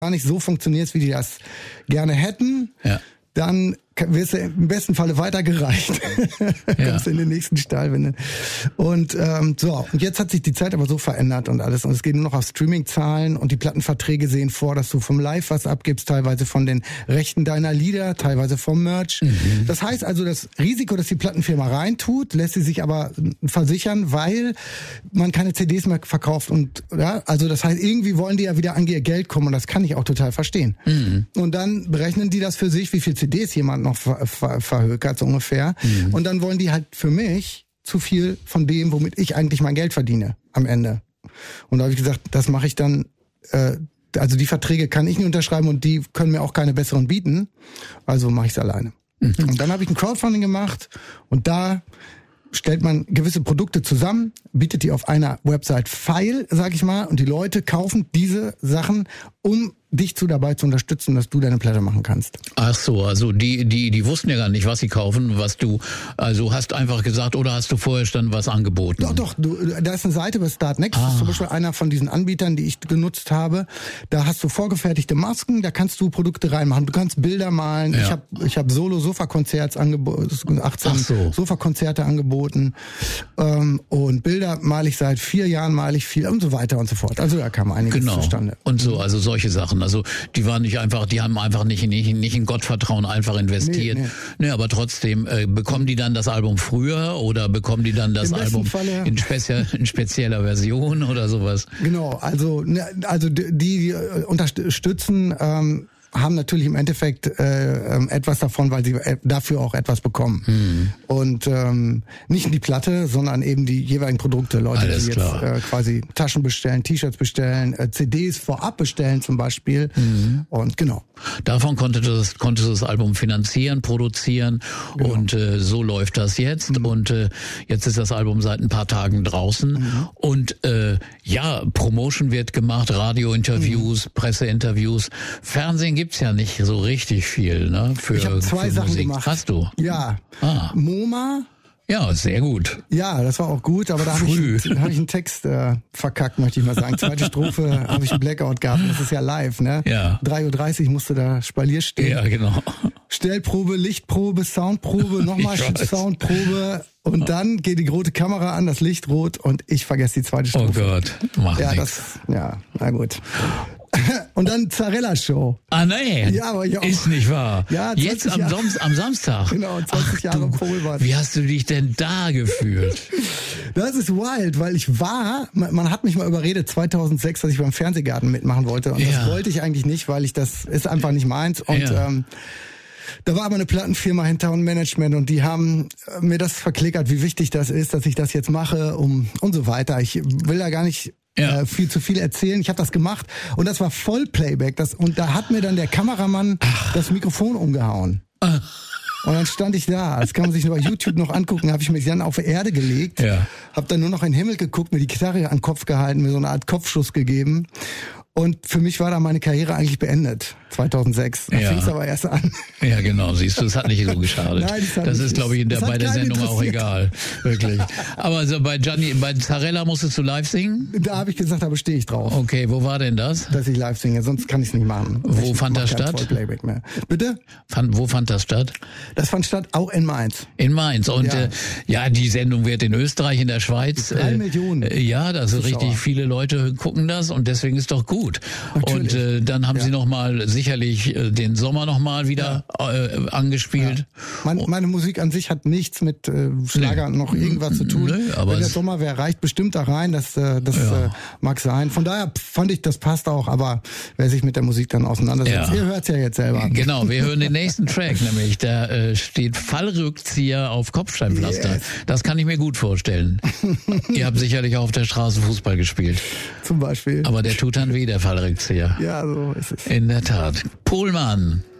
gar nicht so funktionierst, wie die das gerne hätten, dann wirst du im besten Falle weitergereicht. Kommst in den nächsten Stall. Und und jetzt hat sich die Zeit aber so verändert und alles. Und es geht nur noch auf Streaming-Zahlen und die Plattenverträge sehen vor, dass du vom Live was abgibst, teilweise von den Rechten deiner Lieder, teilweise vom Merch. Das heißt also, das Risiko, dass die Plattenfirma reintut, lässt sie sich aber versichern, weil man keine CDs mehr verkauft. Und also das heißt, irgendwie wollen die ja wieder an ihr Geld kommen und das kann ich auch total verstehen. Und dann berechnen die das für sich, wie viel CDs jemand noch verhökert, so ungefähr. Und dann wollen die halt für mich zu viel von dem, womit ich eigentlich mein Geld verdiene am Ende. Und da habe ich gesagt, das mache ich dann, also die Verträge kann ich nicht unterschreiben und die können mir auch keine besseren bieten. Also mache ich es alleine. Und dann habe ich ein Crowdfunding gemacht und da stellt man gewisse Produkte zusammen, bietet die auf einer Website File, sag ich mal, und die Leute kaufen diese Sachen, um dich dabei zu unterstützen, dass du deine Platte machen kannst. Ach so, also die wussten ja gar nicht, was sie kaufen, also hast einfach gesagt, oder hast du vorher schon was angeboten? Doch, da ist eine Seite bei Startnext, das ist zum Beispiel einer von diesen Anbietern, die ich genutzt habe. Da hast du vorgefertigte Masken, da kannst du Produkte reinmachen. Du kannst Bilder malen. Ja. Ich hab Solo-Sofa-Konzerts angeboten, 18 Sofa-Konzerte angeboten. Und Bilder male ich seit 4 Jahren, male ich viel und so weiter und so fort. Also da kam einiges zustande. Und so, also solche Sachen. Also die waren nicht einfach, die haben einfach nicht in Gottvertrauen einfach investiert. Nee, aber trotzdem, bekommen die dann das Album früher oder bekommen die dann das Album in spezieller Version oder sowas? Genau, also die unterstützen, haben natürlich im Endeffekt etwas davon, weil sie dafür auch etwas bekommen. Und nicht die Platte, sondern eben die jeweiligen Produkte. Leute, die jetzt quasi Taschen bestellen, T-Shirts bestellen, CDs vorab bestellen zum Beispiel. Und genau. Davon konntest du das Album finanzieren, produzieren und so läuft das jetzt. Und jetzt ist das Album seit ein paar Tagen draußen. Und Promotion wird gemacht, Radiointerviews, Presseinterviews, Fernsehen gibt's ja nicht so richtig viel, ne? Ich habe 2 Sachen gemacht. Hast du? Ja. MoMA. Ja, sehr gut. Ja, das war auch gut, aber da habe ich einen Text verkackt, möchte ich mal sagen. 2. Strophe habe ich einen Blackout gehabt. Das ist ja live, ne? Ja. 3:30 Uhr musste da Spalier stehen. Ja, genau. Stellprobe, Lichtprobe, Soundprobe, nochmal Soundprobe. Und dann geht die rote Kamera an, das Licht rot und ich vergesse die 2. Strophe. Oh Gott, macht nichts. Na gut. Und dann Zarella-Show. Ah, nee. Ja, aber ist nicht wahr. Ja, jetzt am Samstag. Genau, 20 Jahre Vogelbad. Wie hast du dich denn da gefühlt? Das ist wild, weil man hat mich mal überredet 2006, dass ich beim Fernsehgarten mitmachen wollte. Und das wollte ich eigentlich nicht, weil das ist einfach nicht meins. Und da war aber eine Plattenfirma hinter und Management und die haben mir das verklickert, wie wichtig das ist, dass ich das jetzt mache und so weiter. Ich will da gar nicht viel zu viel erzählen. Ich habe das gemacht und das war Vollplayback. Und da hat mir dann der Kameramann das Mikrofon umgehauen. Und dann stand ich da. Das kann man sich bei YouTube noch angucken. Habe ich mich dann auf die Erde gelegt, habe dann nur noch in den Himmel geguckt, mir die Gitarre an den Kopf gehalten, mir so eine Art Kopfschuss gegeben. Und für mich war da meine Karriere eigentlich beendet, 2006. Da fing es aber erst an. Ja, genau, siehst du, es hat nicht so geschadet. Nein, das ist, glaube ich, bei der Sendung auch egal. Wirklich. Aber also bei Zarella musstest du live singen? Da habe ich gesagt, da bestehe ich drauf. Okay, wo war denn das? Dass ich live singe, sonst kann ich es nicht machen. Wo fand das statt? Vollplayback mehr. Bitte? Wo fand das statt? Das fand statt auch in Mainz. In Mainz. Und die Sendung wird in Österreich, in der Schweiz. 3 Millionen. Also richtig viele Leute gucken das und deswegen ist doch gut. Natürlich. Und dann haben sie nochmal sicherlich den Sommer nochmal wieder angespielt. Ja. Meine Musik an sich hat nichts mit Schlager noch irgendwas zu tun. Aber wenn der Sommer wäre, reicht bestimmt da rein, das mag sein. Von daher fand ich, das passt auch, aber wer sich mit der Musik dann auseinandersetzt, ihr hört's ja jetzt selber. Genau, wir hören den nächsten Track, nämlich da steht Fallrückzieher auf Kopfsteinpflaster. Yes. Das kann ich mir gut vorstellen. Ihr habt sicherlich auch auf der Straße Fußball gespielt. Zum Beispiel. Aber der tut dann weh, der Fallrückzieher. Ja, so ist es. In der Tat. Pohlmann.